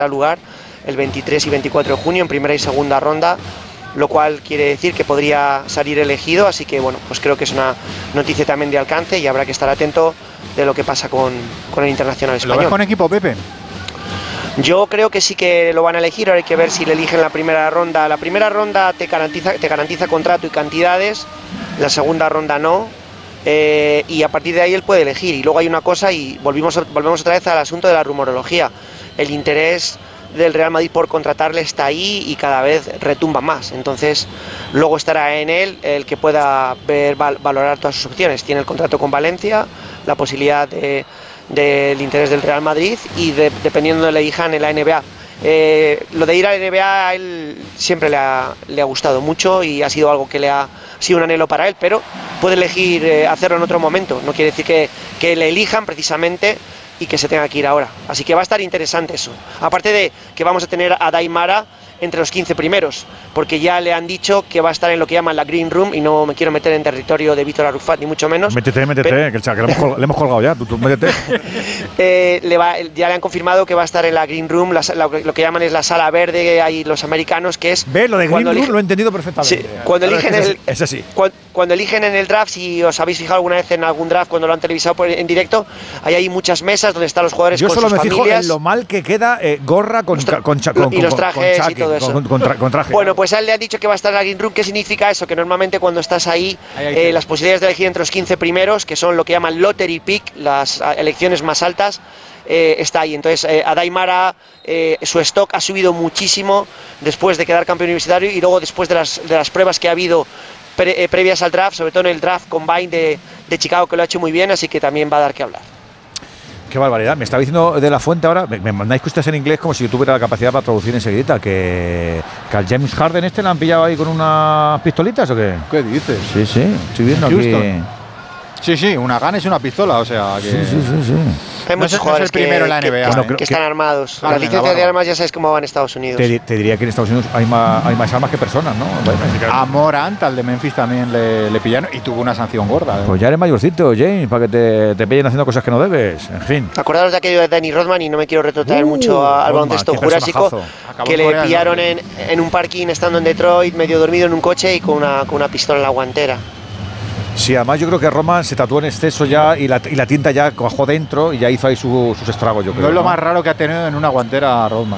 lugar el 23 y 24 de junio en primera y segunda ronda, lo cual quiere decir que podría salir elegido, así que bueno, pues creo que es una noticia también de alcance y habrá que estar atento de lo que pasa con el internacional español. ¿Lo ves con equipo, Pepe? Yo creo que sí que lo van a elegir, ahora hay que ver si le eligen la primera ronda. La primera ronda te garantiza contrato y cantidades, la segunda ronda no, y a partir de ahí él puede elegir. Y luego hay una cosa, y volvemos otra vez al asunto de la rumorología. El interés del Real Madrid por contratarle está ahí y cada vez retumba más, entonces luego estará en él el que pueda valorar todas sus opciones. Tiene el contrato con Valencia, la posibilidad del interés del Real Madrid y dependiendo de la elijan en la NBA. Lo de ir a la NBA a él siempre le ha gustado mucho y ha sido algo que le ha sido un anhelo para él, pero puede elegir hacerlo en otro momento. No quiere decir que le elijan precisamente y que se tenga que ir ahora. Así que va a estar interesante eso. Aparte de que vamos a tener a Daimara entre los 15 primeros, porque ya le han dicho que va a estar en lo que llaman la Green Room, y no me quiero meter en territorio de Víctor Arrufat, ni mucho menos. Métete, que le hemos colgado ya, tú métete. Ya le han confirmado que va a estar en la Green Room, lo que llaman es la sala verde, ahí los americanos, que es... Lo de Green Room lo he entendido perfectamente. Sí, cuando eligen en el draft, si os habéis fijado alguna vez en algún draft, cuando lo han televisado en directo, hay muchas mesas donde están los jugadores con sus familias. Yo solo me fijo en lo mal que queda gorra con y los trajes y todo eso. Con traje. Bueno, pues a él le han dicho que va a estar en la Green Room. ¿Qué significa eso? Que normalmente cuando estás ahí, las posibilidades de elegir entre los 15 primeros, que son lo que llaman lottery pick, las elecciones más altas, está ahí. Entonces, a Daimara, su stock ha subido muchísimo después de quedar campeón universitario y luego después de las pruebas que ha habido previas al draft, sobre todo en el draft combine de Chicago, que lo ha hecho muy bien, así que también va a dar que hablar. Qué barbaridad. Me estaba diciendo de la fuente ahora, me mandáis cosas en inglés como si yo tuviera la capacidad para traducir enseguida, que al James Harden le han pillado ahí con unas pistolitas o qué. ¿Qué dices? Sí, estoy viendo aquí. Sí, una gun es una pistola, o sea que... Sí. Hay muchos jugadores primero en la NBA, que están armados. Las licencias de armas ya sabes cómo van en Estados Unidos. Te diría que en Estados Unidos hay más armas que personas, ¿no? A Morant, al de Memphis, también le pillaron y tuvo una sanción gorda. Pues ya eres mayorcito, James, para que te pillen haciendo cosas que no debes. En fin. Acordaros de aquello de Danny Rodman, y no me quiero retrotraer mucho al baloncesto jurásico, que le pillaron en un parking estando en Detroit, medio dormido en un coche y con una pistola en la guantera. Sí, además yo creo que Roman se tatuó en exceso ya y la tinta ya cuajó dentro y ya hizo ahí sus estragos, yo creo. No es lo más raro que ha tenido en una guantera Roman.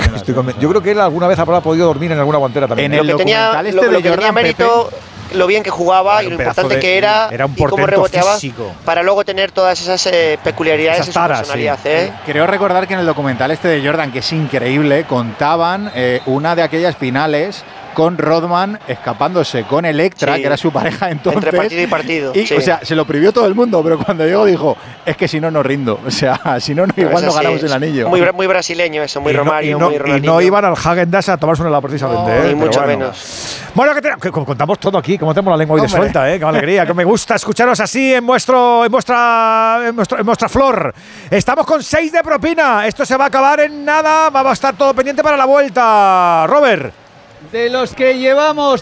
Yo creo que él alguna vez habrá podido dormir en alguna guantera también. En el documental lo que tenía mérito, lo bien que jugaba y lo importante que era un y cómo reboteaba físico, para luego tener todas esas peculiaridades de su personalidad. Sí. Creo recordar que en el documental de Jordan, que es increíble, contaban una de aquellas finales con Rodman escapándose con Electra, que era su pareja entonces. Entre partido y partido. Y, o sea, se lo prohibió todo el mundo, pero cuando llegó dijo, es que si no, no rindo. O sea, si no, igual no ganamos el anillo. Muy brasileño eso, muy Romario, muy Ronaldinho. Y no iban al Häagen-Dazs a tomarse una helado precisamente. Ni mucho menos. Bueno, que contamos todo aquí, como tenemos la lengua hoy de suelta, qué alegría, que me gusta escucharos así en vuestra flor. Estamos con 6 de propina, esto se va a acabar en nada, va a estar todo pendiente para la vuelta. Robert. De los que llevamos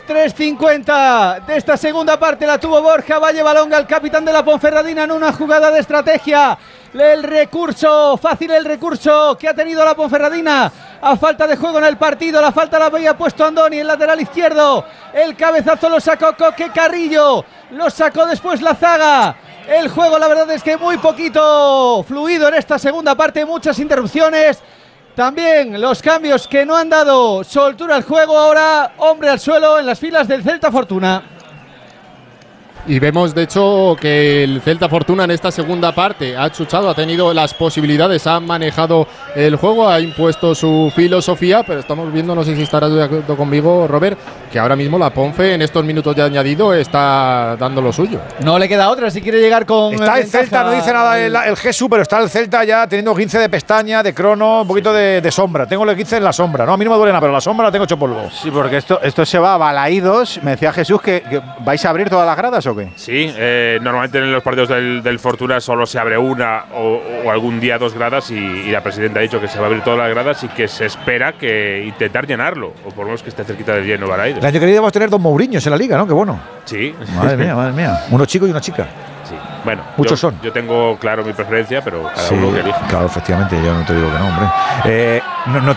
3.50 de esta segunda parte la tuvo Borja Valle Balonga, el capitán de la Ponferradina, en una jugada de estrategia. El recurso que ha tenido la Ponferradina a falta de juego en el partido. La falta la había puesto Andoni, el lateral izquierdo. El cabezazo lo sacó Coque Carrillo, lo sacó después la zaga. El juego, la verdad es que muy poquito fluido en esta segunda parte, muchas interrupciones. También los cambios que no han dado soltura al juego. Ahora hombre al suelo en las filas del Celta Fortuna. Y vemos, de hecho, que el Celta Fortuna en esta segunda parte ha chuchado, ha tenido las posibilidades, ha manejado el juego, ha impuesto su filosofía, pero estamos viendo, no sé si estarás de acuerdo conmigo, Robert, que ahora mismo la Ponfe en estos minutos de añadido está dando lo suyo. No le queda otra si quiere llegar con... Está el Celta, no dice nada el Jesús, pero está el Celta ya teniendo 15 de pestaña, de crono, un poquito de sombra. Tengo el 15 en la sombra, no, a mí no me duele nada, pero la sombra la tengo hecho polvo. Sí, porque esto se va a Balaídos. Me decía Jesús que vais a abrir todas las gradas o qué. Sí, normalmente en los partidos del Fortuna solo se abre una o algún día 2 gradas y la presidenta ha dicho que se va a abrir todas las gradas y que se espera que intentar llenarlo, o por lo menos que esté cerquita del lleno Balaídos. El año que viene vamos a tener 2 Mourinhos en la liga, ¿no? Qué bueno. Sí. Madre mía. Uno chico y una chica. Sí. Bueno, muchos son. Yo tengo claro mi preferencia, pero cada uno que elija. Claro, efectivamente, yo no te digo que no, hombre. No